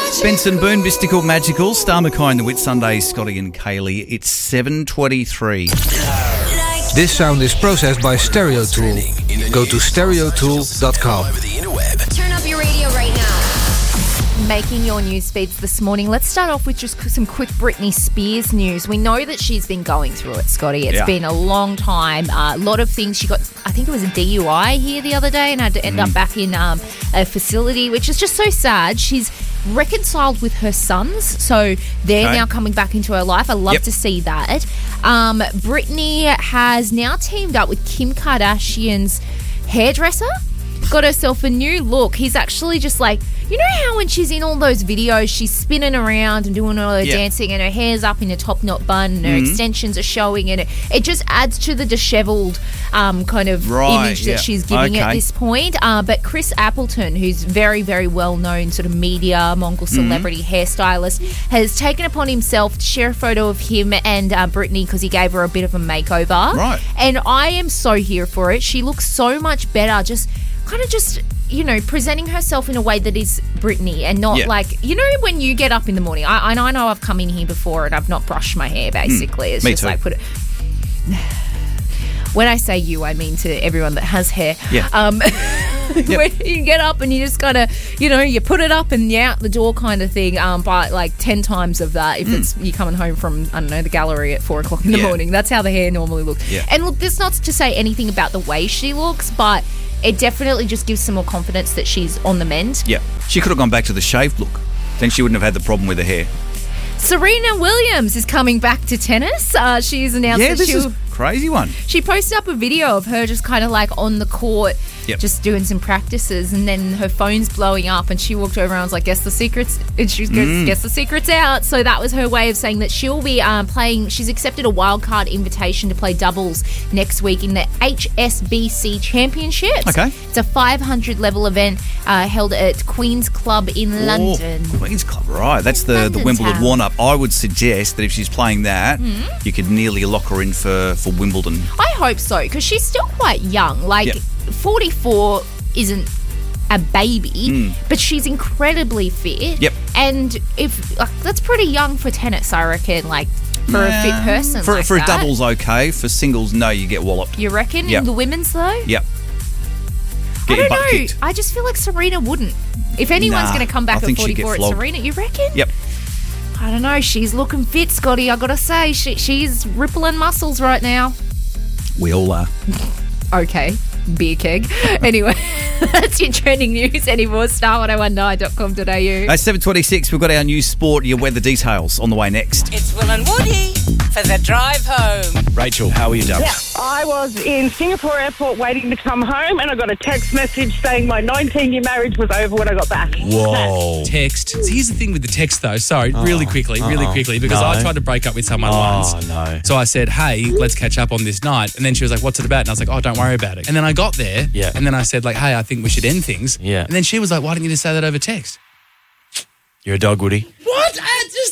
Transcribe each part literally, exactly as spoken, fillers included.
Benson Boone, Mystical Magical, Star Mackay and the Whitsundays, Scotty and Kaylee. It's seven twenty-three. This sound is processed by Stereo Tool. Go to stereo tool dot com. Turn up your radio right now. Making your news feeds this morning. Let's start off with just some quick Britney Spears news. We know that she's been going through it, Scotty. It's Yeah. been a long time. Uh, a lot of things. She got, I think it was a D U I here the other day and had to end Mm. up back in um, a facility, which is just so sad. She's reconciled with her sons, so they're Okay. now coming back into her life. I love Yep. to see that. Um, Britney has now teamed up with Kim Kardashian's hairdresser. Got herself a new look. He's actually just like, you know how when she's in all those videos, she's spinning around and doing all her Yeah. dancing and her hair's up in a top knot bun and her Mhm. extensions are showing and it, it just adds to the disheveled um, kind of Right, image that yeah. she's giving at Okay. this point. Uh, but Chris Appleton, who's very, very well-known sort of media, Mongol celebrity hairstylist, has taken upon himself to share a photo of him and uh, Britney because he gave her a bit of a makeover. Right. And I am so here for it. She looks so much better, just kind of just, you know, presenting herself in a way that is Britney and not Yeah. like, you know, when you get up in the morning. I, I know I've come in here before and I've not brushed my hair, basically. It's me just too. like put it. When I say you, I mean to everyone that has hair. Yeah. Um, when you get up and you just gotta, you know, you put it up and you're out the door kind of thing. Um, by like ten times of that if it's you're coming home from, I don't know, the gallery at four o'clock in the Yeah. morning. That's how the hair normally looks. Yeah. And look, this not to say anything about the way she looks, but it definitely just gives some more confidence that she's on the mend. Yeah. She could have gone back to the shaved look. Then she wouldn't have had the problem with her hair. Serena Williams is coming back to tennis. Uh, she's announced Yeah, that this she'll... is a crazy one. She posted up a video of her just kind of like on the court, Yep. just doing some practices, and then her phone's blowing up, and she walked over and was like, "Guess the secret's," and she goes, Mm. "Guess the secret's out." So that was her way of saying that she'll be um, playing. She's accepted a wildcard invitation to play doubles next week in the H S B C Championships. Okay. It's a five hundred level event uh, held at Queen's Club in London. Oh, Queen's Club, right. That's the, the London Wimbledon town. one-up. I would suggest that if she's playing that, Hmm? you could nearly lock her in for, for Wimbledon. I hope so, because she's still quite young. Like, Yep. forty-four isn't a baby, Mm. but she's incredibly fit. Yep. And if like, that's pretty young for tennis, I reckon, like, for a fit person For, like for that. a doubles, okay. For singles, no, you get walloped. You reckon? Yep. In the women's, though? Yep. I Get your don't butt know. kicked. I just feel like Serena wouldn't. If anyone's Nah, going to come I back at think she'd get forty-four, it's flogged. Serena. You reckon? Yep. I don't know. She's looking fit, Scotty. I got to say, she, she's rippling muscles right now. We all are. Okay, beer keg. Anyway, that's your trending news anymore. star one oh one nine dot com dot a u. At seven twenty-six, we've got our news sport, your weather details on the way next. It's Will and Woody for the drive home. Rachel, how are you, Dub? Yeah, I was in Singapore airport waiting to come home, and I got a text message saying my nineteen-year marriage was over when I got back. Whoa. Text. So here's the thing with the text, though. Sorry, really quickly, really uh-oh. quickly, because No. I tried to break up with someone Oh, once. no. So I said, hey, let's catch up on this night. And then she was like, what's it about? And I was like, oh, don't worry about it. And then I got there. Yeah. And then I said, like, hey, I think we should end things. Yeah. And then she was like, why didn't you just say that over text? You're a dog, Woody. What? I just...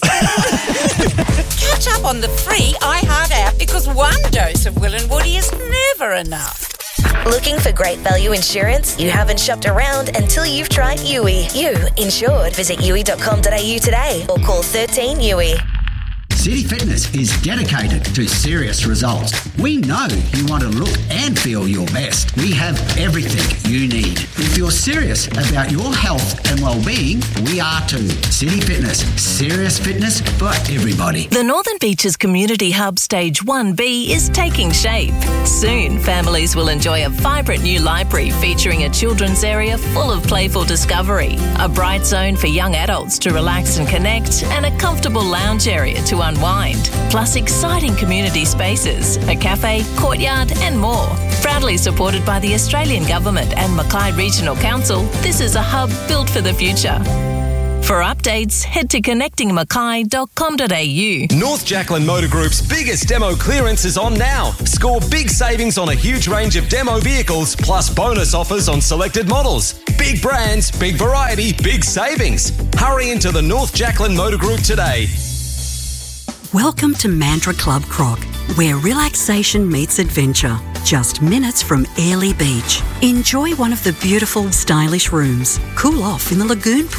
Catch up on the free iHeart app because one dose of Will and Woody is never enough. Looking for great value insurance? You haven't shopped around until you've tried U I. You insured. Visit U I dot com dot a u today or call thirteen U I. City Fitness is dedicated to serious results. We know you want to look and feel your best. We have everything you need. If you're serious about your health and well-being, we are too. City Fitness, serious fitness for everybody. The Northern Beaches Community Hub Stage one B is taking shape. Soon, families will enjoy a vibrant new library featuring a children's area full of playful discovery, a bright zone for young adults to relax and connect, and a comfortable lounge area to unwind, plus exciting community spaces, a cafe, courtyard and more. Proudly supported by the Australian Government and Mackay Regional Council, this is a hub built for the future. For updates, head to connecting mackay dot com dot a u. North Jacqueline Motor Group's biggest demo clearance is on now. Score big savings on a huge range of demo vehicles, plus bonus offers on selected models. Big brands, big variety, big savings. Hurry into the North Jacqueline Motor Group today. Welcome to Mandurah Club Croc, where relaxation meets adventure. Just minutes from Airlie Beach. Enjoy one of the beautiful, stylish rooms. Cool off in the lagoon pool.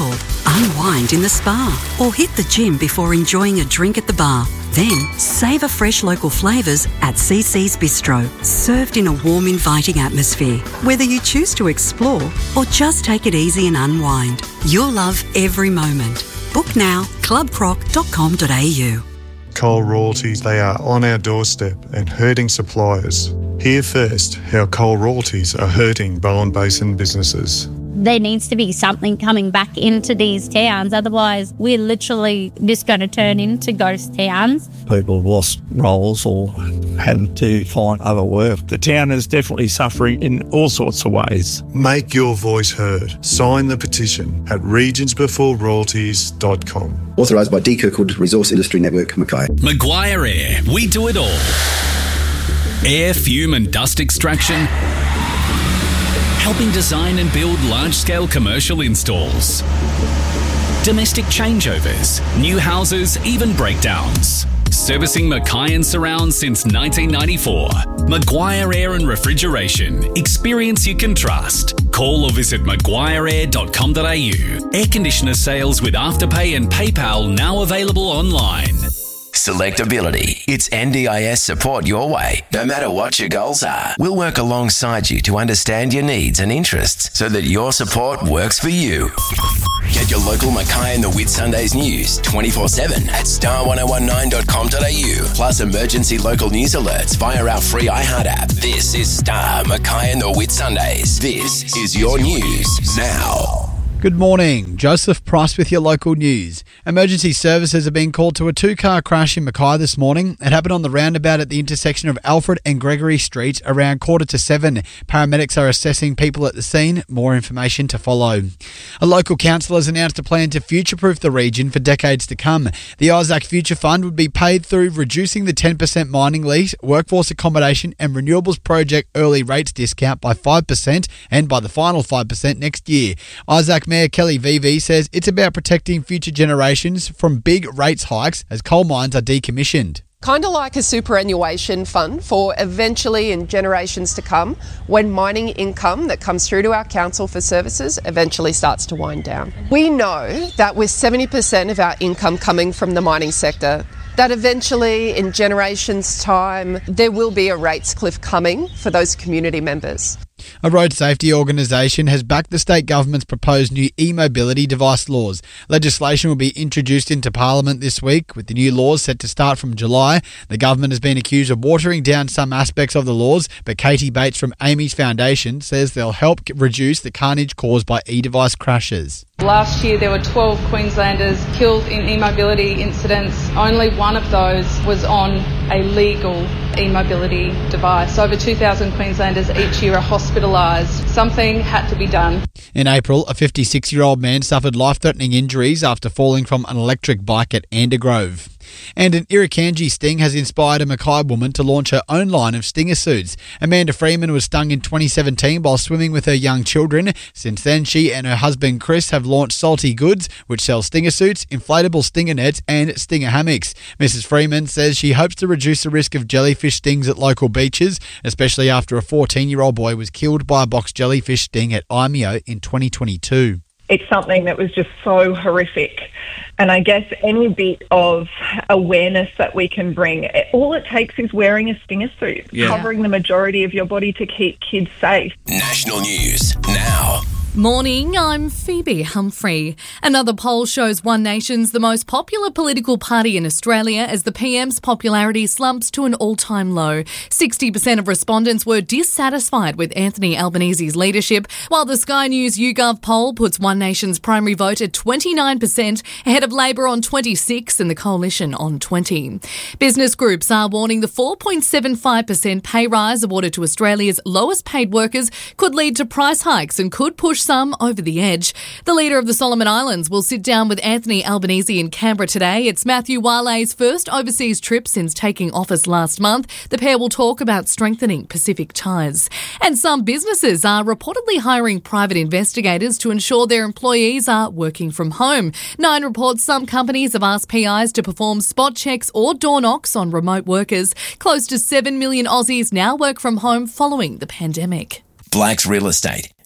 unwind in the spa, or hit the gym before enjoying a drink at the bar. Then, savour fresh local flavours at C C's Bistro, served in a warm, inviting atmosphere. Whether you choose to explore or just take it easy and unwind, you'll love every moment. Book now, club croc dot com dot a u. Coal royalties, they are on our doorstep and hurting suppliers. Hear first how coal royalties are hurting Bowen Basin businesses. There needs to be something coming back into these towns, otherwise we're literally just going to turn into ghost towns. People have lost roles or had to find other work. The town is definitely suffering in all sorts of ways. Make your voice heard. Sign the petition at regions before royalties dot com. Authorised by D. Kirkwood Resource Industry Network, Mackay. Maguire Air, we do it all. Air, fume and dust extraction, helping design and build large-scale commercial installs, domestic changeovers, new houses, even breakdowns. Servicing Mackay and surrounds since nineteen ninety-four. Maguire Air and Refrigeration. Experience you can trust. Call or visit maguire air dot com dot a u. Air conditioner sales with Afterpay and PayPal now available online. Selectability. It's N D I S support your way, no matter what your goals are. We'll work alongside you to understand your needs and interests so that your support works for you. Get your local Mackay and the Whitsundays news twenty-four seven at star ten nineteen dot com dot a u. Plus emergency local news alerts via our free iHeart app. This is Star Mackay and the Whitsundays. This is your news now. Good morning. Joseph Price with your local news. Emergency services have been called to a two-car crash in Mackay this morning. It happened on the roundabout at the intersection of Alfred and Gregory Street around quarter to seven. Paramedics are assessing people at the scene. More information to follow. A local council has announced a plan to future-proof the region for decades to come. The Isaac Future Fund would be paid through reducing the ten percent mining lease, workforce accommodation and renewables project early rates discount by five percent and by the final five percent next year. Isaac Mayor Kelly Vivi says it's about protecting future generations from big rates hikes as coal mines are decommissioned. Kind of like a superannuation fund for eventually in generations to come when mining income that comes through to our council for services eventually starts to wind down. We know that with seventy percent of our income coming from the mining sector, that eventually in generations' time there will be a rates cliff coming for those community members. A road safety organisation has backed the state government's proposed new e-mobility device laws. Legislation will be introduced into Parliament this week, with the new laws set to start from July. The government has been accused of watering down some aspects of the laws, but Katie Bates from Amy's Foundation says they'll help reduce the carnage caused by e-device crashes. Last year there were twelve Queenslanders killed in e-mobility incidents. Only one of those was on a legal e-mobility device. Over two thousand Queenslanders each year are hospitalised. Something had to be done. In April, a fifty-six-year-old man suffered life-threatening injuries after falling from an electric bike at Andergrove. And an Irukandji sting has inspired a Mackay woman to launch her own line of stinger suits. Amanda Freeman was stung in twenty seventeen while swimming with her young children. Since then, she and her husband Chris have launched Salty Goods, which sells stinger suits, inflatable stinger nets and stinger hammocks. Missus Freeman says she hopes to reduce the risk of jellyfish stings at local beaches, especially after a fourteen-year-old boy was killed by a box jellyfish sting at Imeo in twenty twenty-two. It's something that was just so horrific. And I guess any bit of awareness that we can bring, all it takes is wearing a stinger suit, yeah. covering the majority of your body to keep kids safe. National news now. Morning, I'm Phoebe Humphrey. Another poll shows One Nation's the most popular political party in Australia as the P M's popularity slumps to an all-time low. sixty percent of respondents were dissatisfied with Anthony Albanese's leadership, while the Sky News YouGov poll puts One Nation's primary vote at twenty-nine percent, ahead of Labor on twenty-six and the Coalition on twenty. Business groups are warning the four point seven five percent pay rise awarded to Australia's lowest paid workers could lead to price hikes and could push some over the edge. The leader of the Solomon Islands will sit down with Anthony Albanese in Canberra today. It's Matthew Wale's first overseas trip since taking office last month. The pair will talk about strengthening Pacific ties. And some businesses are reportedly hiring private investigators to ensure their employees are working from home. Nine reports some companies have asked P Is to perform spot checks or door knocks on remote workers. Close to seven million Aussies now work from home following the pandemic. Black's Real Estate.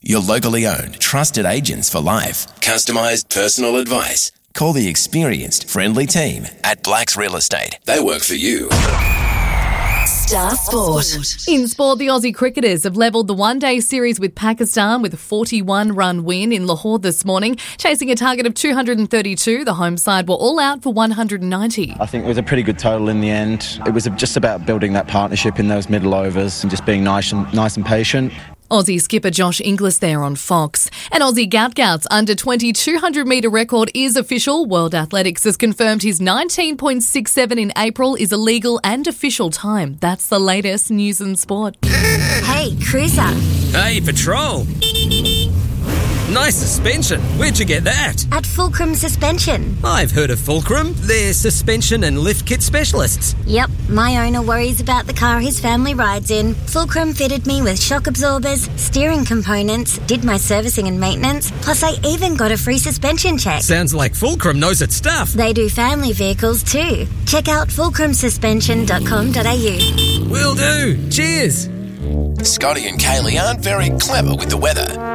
Your locally owned, trusted agents for life. Customised personal advice. Call the experienced, friendly team at Blacks Real Estate. They work for you. Star Sport. In sport, the Aussie cricketers have levelled the one-day series with Pakistan with a forty-one run win in Lahore this morning. Chasing a target of two hundred thirty-two, the home side were all out for one hundred ninety. I think it was a pretty good total in the end. It was just about building that partnership in those middle overs and just being nice and, nice and patient. Aussie skipper Josh Inglis there on Fox. And Aussie Gout Gout's under twenty two hundred metre record is official. World Athletics has confirmed his nineteen point six seven in April is a legal and official time. That's the latest news and sport. Hey, Cruiser. Hey, Patrol. Nice suspension. Where'd you get that? At Fulcrum Suspension. I've heard of Fulcrum. They're suspension and lift kit specialists. Yep, my owner worries about the car his family rides in. Fulcrum fitted me with shock absorbers, steering components, did my servicing and maintenance, plus I even got a free suspension check. Sounds like Fulcrum knows its stuff. They do family vehicles too. Check out fulcrum suspension dot com dot a u. Will do. Cheers. Scotty and Kaylee aren't very clever with the weather.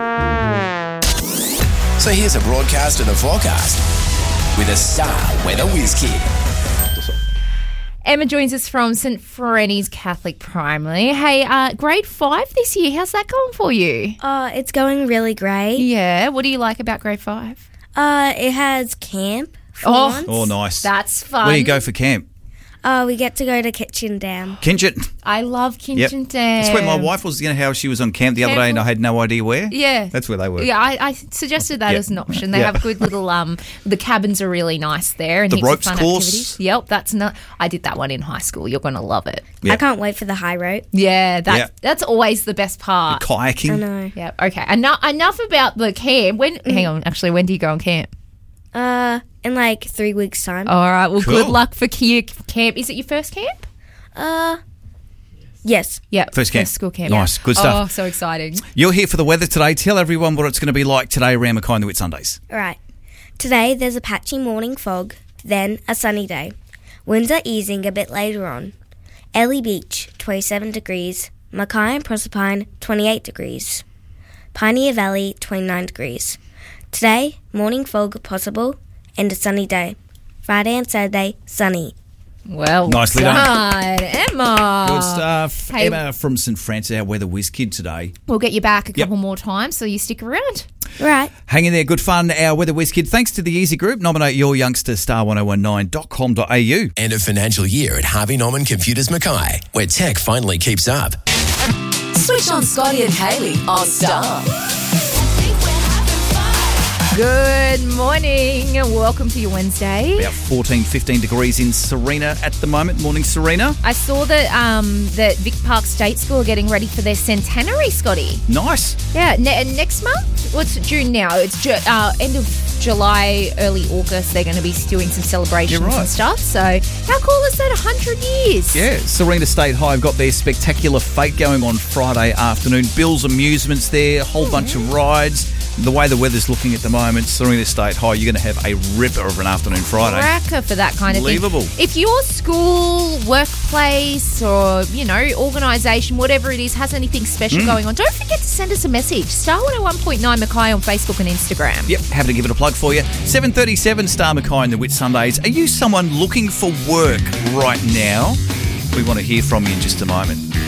So here's a broadcast of the forecast with a star weather whiz kid. Emma joins us from St Frenny's Catholic Primary. Hey, uh, grade five this year, how's that going for you? Uh, it's going really great. Yeah, what do you like about grade five? Uh, it has camp for Oh, once. Oh, nice. That's fun. Where do you go for camp? Uh, we get to go to Kitchen Dam. Kinchit. I love Yep. Kinchin Dam. That's where my wife was, you know, how she was on camp the other Camp day and I had no idea where. Yeah. That's where they were. Yeah, I, I suggested that Yeah. as an option. They Yeah. have good little, um, the cabins are really nice there. And The heaps ropes of fun course. activities. Yep, that's not, I did that one in high school. You're going to love it. Yeah. I can't wait for the high rope. Yeah, that's, Yeah. that's always the best part. The kayaking. I know. Yeah, okay. Enough, enough about the camp. When? Mm. Hang on, actually, when do you go on camp? Uh, in like three weeks' time. All right, well, Cool. good luck for Kia camp. Is it your first camp? Uh, yes. Yeah, First camp. school camp. Nice, good stuff. Oh, so exciting. You're here for the weather today. Tell everyone what it's going to be like today around Mackay and the Whitsundays. All right. Today there's a patchy morning fog, then a sunny day. Winds are easing a bit later on. Ellie Beach, twenty-seven degrees. Mackay and Proserpine, twenty-eight degrees. Pioneer Valley, twenty-nine degrees. Today, morning fog possible and a sunny day. Friday and Saturday, sunny. Well Nicely done. done, Emma. Good stuff. Hey, Emma from St Francis, our weather whiz kid today. we'll get you back a Yep. couple more times, so you stick around. Right. Hang in there, good fun. Our weather whiz kid. Thanks to the Easy Group. Nominate your youngster, star one oh one nine dot com dot a u. End of financial year at Harvey Norman Computers Mackay, where tech finally keeps up. Switch on Scotty and Kaylee on Star. Good morning and welcome to your Wednesday. About fourteen, fifteen degrees in Serena at the moment. Morning, Serena. I saw that um, that Vic Park State School are getting ready for their centenary, Scotty. Nice. Yeah, ne- next month? What's June now? It's Ju- uh, end of July, early August. They're going to be doing some celebrations You're right. and stuff. So how cool is that? one hundred years. Yeah, Serena State High have got their spectacular fete going on Friday afternoon. Bill's Amusements there, a whole bunch of rides. The way the weather's looking at the moment, Serena State High, you're going to have a ripper of an afternoon Friday. Cracker for that kind of Unbelievable. thing. If your school, workplace, or you know, organisation, whatever it is, has anything special Mm. going on, don't forget to send us a message. Star one oh one point nine Mackay on Facebook and Instagram. Yep, happy to give it a plug for you. seven thirty-seven Star Mackay and the Whitsundays. Are you someone looking for work right now? We want to hear from you in just a moment.